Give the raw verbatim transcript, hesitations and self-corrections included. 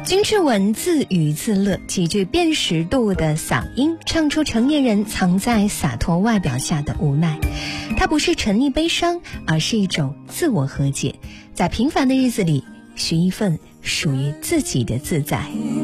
精致文字与自乐，极具辨识度的嗓音，唱出成年人藏在洒脱外表下的无奈。它不是沉溺悲伤，而是一种自我和解，在平凡的日子里寻一份属于自己的自在。